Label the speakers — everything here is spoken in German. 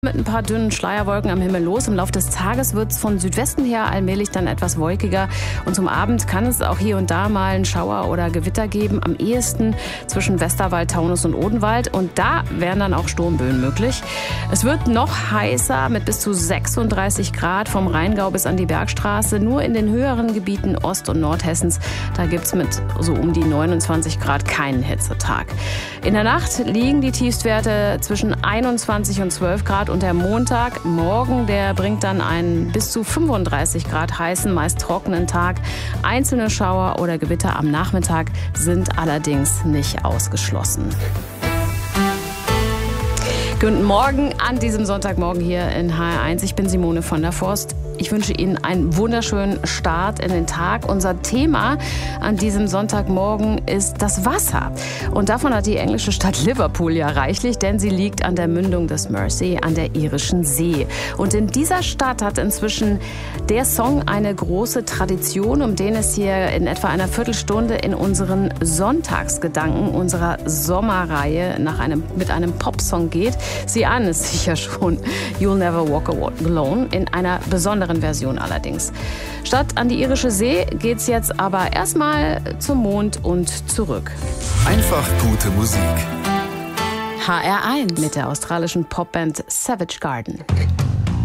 Speaker 1: Mit ein paar dünnen Schleierwolken am Himmel los. Im Laufe des Tages wird es von Südwesten her allmählich dann etwas wolkiger. Und zum Abend kann es auch hier und da mal einen Schauer oder Gewitter geben. Am ehesten zwischen Westerwald, Taunus und Odenwald. Und da wären dann auch Sturmböen möglich. Es wird noch heißer mit bis zu 36 Grad vom Rheingau bis an die Bergstraße. Nur in den höheren Gebieten Ost- und Nordhessens, da gibt es mit so um die 29 Grad keinen Hitzetag. In der Nacht liegen die Tiefstwerte zwischen 21 und 12 Grad. Und der Montag, morgen, der bringt dann einen bis zu 35 Grad heißen, meist trockenen Tag. Einzelne Schauer oder Gewitter am Nachmittag sind allerdings nicht ausgeschlossen. Guten Morgen an diesem Sonntagmorgen hier in HR1. Ich bin Simone von der Forst. Ich wünsche Ihnen einen wunderschönen Start in den Tag. Unser Thema an diesem Sonntagmorgen ist das Wasser. Und davon hat die englische Stadt Liverpool ja reichlich, denn sie liegt an der Mündung des Mersey, an der irischen See. Und in dieser Stadt hat inzwischen der Song eine große Tradition, um den es hier in etwa einer Viertelstunde in unseren Sonntagsgedanken unserer Sommerreihe mit einem Popsong geht. Sie ahnen es sicher schon. You'll Never Walk Alone, in einer besonderen Version allerdings. Statt an die irische See geht's jetzt aber erstmal zum Mond und zurück.
Speaker 2: Einfach gute Musik.
Speaker 1: HR1 mit der australischen Popband Savage Garden.